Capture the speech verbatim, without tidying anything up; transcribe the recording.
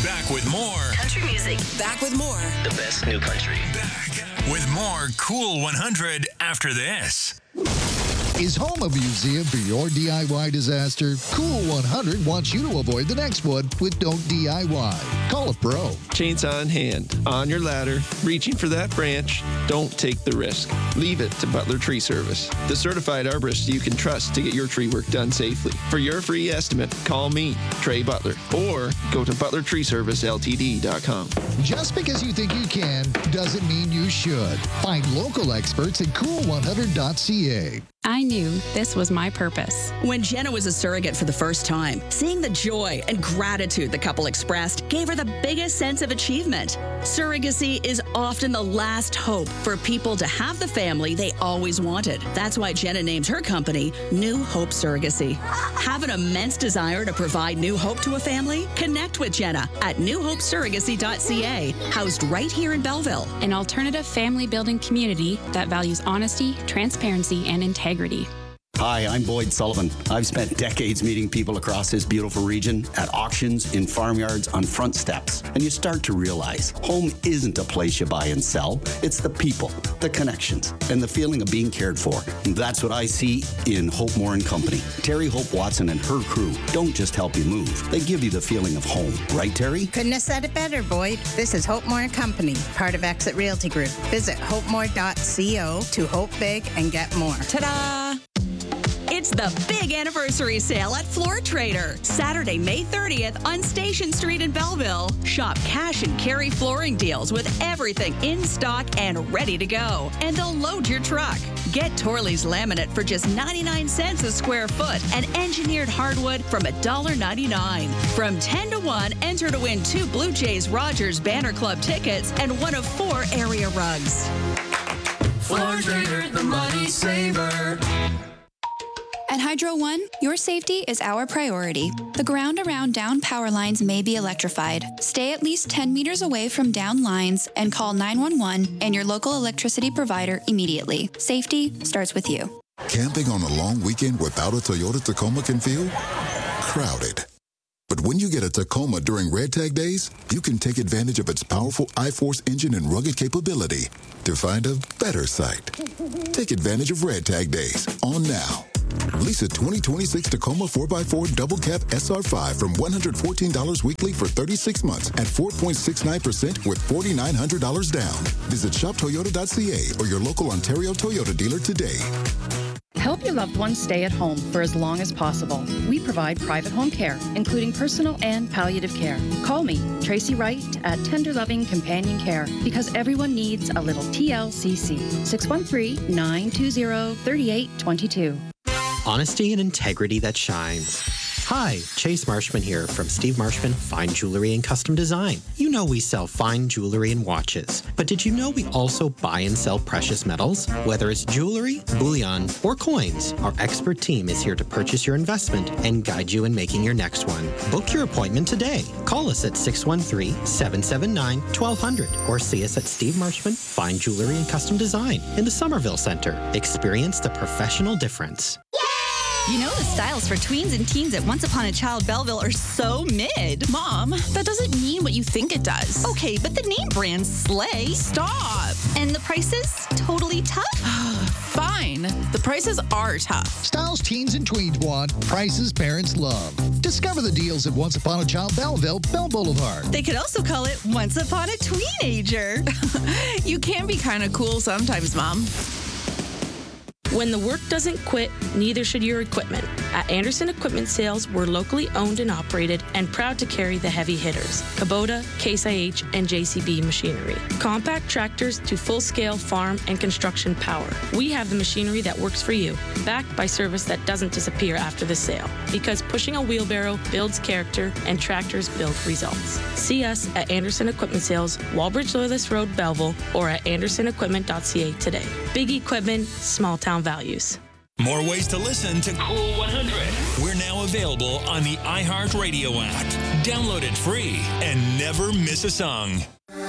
Back with more country music. Back with more. The best new country. Back with more Cool one hundred after this. Is home a museum for your D I Y disaster? Cool one hundred wants you to avoid the next one with Don't D I Y. Call a pro. Chainsaw in hand, on your ladder, reaching for that branch. Don't take the risk. Leave it to Butler Tree Service, the certified arborist you can trust to get your tree work done safely. For your free estimate, call me, Trey Butler, or go to butler tree service l t d dot com. Just because you think you can doesn't mean you should. Find local experts at cool one hundred dot c a. I knew this was my purpose. When Jenna was a surrogate for the first time, seeing the joy and gratitude the couple expressed gave her the biggest sense of achievement. Surrogacy is often the last hope for people to have the family they always wanted. That's why Jenna named her company New Hope Surrogacy. Have an immense desire to provide new hope to a family? Connect with Jenna at new hope surrogacy dot c a, housed right here in Belleville. An alternative family building community that values honesty, transparency, and integrity. Hi, I'm Boyd Sullivan. I've spent decades meeting people across this beautiful region at auctions, in farmyards, on front steps. And you start to realize home isn't a place you buy and sell. It's the people, the connections, and the feeling of being cared for. And that's what I see in Hope Moore and Company. Terry Hope Watson and her crew don't just help you move. They give you the feeling of home. Right, Terry? Couldn't have said it better, Boyd. This is Hope Moore and Company, part of Exit Realty Group. Visit hope more dot co to hope big and get more. Ta-da! It's the big anniversary sale at Floor Trader. Saturday, May thirtieth on Station Street in Belleville. Shop cash and carry flooring deals with everything in stock and ready to go. And they'll load your truck. Get Torley's laminate for just ninety-nine cents a square foot and engineered hardwood from one dollar ninety-nine. From ten to one, enter to win two Blue Jays Rogers Banner Club tickets and one of four area rugs. Floor Trader, the money saver. At Hydro One, your safety is our priority. The ground around down power lines may be electrified. Stay at least ten meters away from down lines and call nine one one and your local electricity provider immediately. Safety starts with you. Camping on a long weekend without a Toyota Tacoma can feel crowded. But when you get a Tacoma during Red Tag Days, you can take advantage of its powerful I-Force engine and rugged capability to find a better site. Take advantage of Red Tag Days on now. Lease a twenty twenty-six Tacoma four by four Double Cab S R five from one hundred fourteen dollars weekly for thirty-six months at four point six nine percent with four thousand nine hundred dollars down. Visit shop toyota dot c a or your local Ontario Toyota dealer today. Help your loved ones stay at home for as long as possible. We provide private home care, including personal and palliative care. Call me, Tracy Wright, at Tender Loving Companion Care, because everyone needs a little T L C C. six one three, nine two zero, three eight two two. Honesty and integrity that shines. Hi, Chase Marshman here from Steve Marshman Fine Jewelry and Custom Design. You know we sell fine jewelry and watches, but did you know we also buy and sell precious metals? Whether it's jewelry, bullion, or coins, our expert team is here to purchase your investment and guide you in making your next one. Book your appointment today. Call us at six one three, seven seven nine, one two zero zero or see us at Steve Marshman Fine Jewelry and Custom Design in the Somerville Center. Experience the professional difference. You know the styles for tweens and teens at Once Upon a Child Belleville are so mid. Mom, that doesn't mean what you think it does. Okay, but the name brands slay. Stop. And the prices? Totally tough? Fine. The prices are tough. Styles teens and tweens want, prices parents love. Discover the deals at Once Upon a Child Belleville, Bell Boulevard. They could also call it Once Upon a Tweenager. You can be kind of cool sometimes, Mom. When the work doesn't quit, neither should your equipment. At Anderson Equipment Sales, we're locally owned and operated and proud to carry the heavy hitters, Kubota, Case I H, and J C B machinery. Compact tractors to full-scale farm and construction power. We have the machinery that works for you, backed by service that doesn't disappear after the sale, because pushing a wheelbarrow builds character and tractors build results. See us at Anderson Equipment Sales, Walbridge Loyalist Road, Belleville, or at anderson equipment dot c a today. Big equipment, small town values. More ways to listen to Cool one hundred. We're now available on the iHeartRadio app. Download it free and never miss a song.